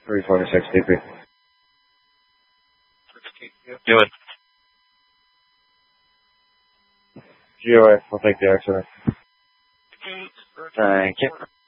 346 DP. Do it. GOA, I'll take the accident. Thank you.